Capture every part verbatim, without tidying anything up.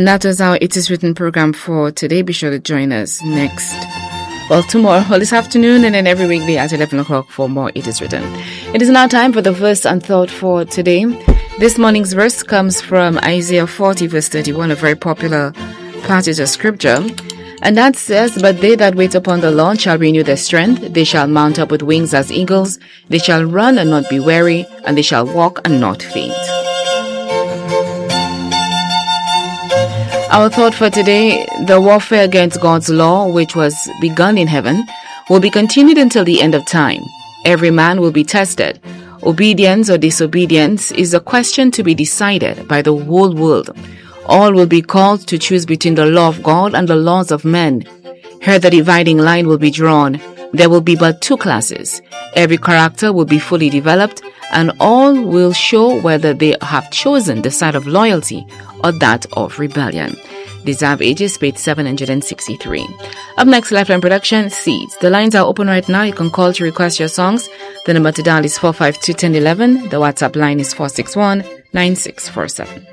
And that was our It Is Written program for today. Be sure to join us next, well, tomorrow, well, this afternoon, and then every weekday at eleven o'clock for more It Is Written. It is now time for the verse and thought for today. This morning's verse comes from Isaiah forty, verse thirty-one, a very popular passage of scripture. And that says, "But they that wait upon the Lord shall renew their strength. They shall mount up with wings as eagles. They shall run and not be weary, and they shall walk and not faint." Our thought for today: the warfare against God's law, which was begun in heaven, will be continued until the end of time. Every man will be tested. Obedience or disobedience is a question to be decided by the whole world. All will be called to choose between the law of God and the laws of men. Here the dividing line will be drawn. There will be but two classes. Every character will be fully developed, and all will show whether they have chosen the side of loyalty or that of rebellion. Deserve Ages, page seven hundred sixty-three. Up next, Lifeline Production, Seeds. The lines are open right now. You can call to request your songs. The number to dial is four five two, one zero one one. The WhatsApp line is four six one, nine six four seven.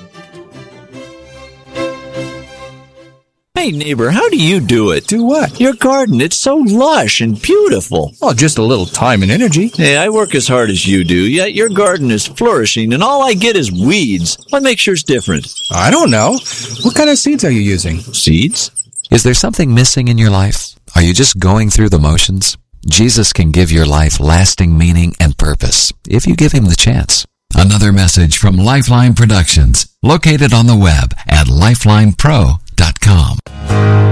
Hey, neighbor, how do you do it? Do what? Your garden, it's so lush and beautiful. Oh, just a little time and energy. Hey, I work as hard as you do, yet your garden is flourishing, and all I get is weeds. What makes yours different? I don't know. What kind of seeds are you using? Seeds? Is there something missing in your life? Are you just going through the motions? Jesus can give your life lasting meaning and purpose if you give him the chance. Another message from Lifeline Productions, located on the web at lifeline pro dot com.